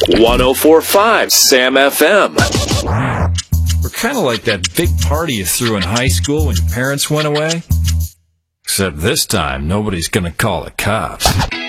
104.5 Sam FM. We're kind of like that big party you threw in high school when your parents went away. Except this time, nobody's going to call the cops.